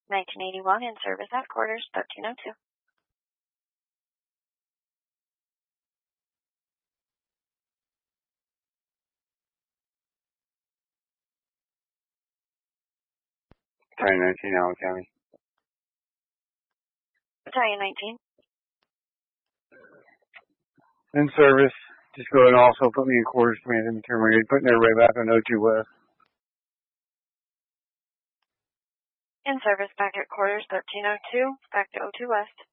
1981 in service at quarters 1302. Battalion 19, Allen County. Battalion 19. In service. Just go and also put me in quarters command and terminated, putting everybody back on O2 West. In service back at quarters 1302, back to O2 West.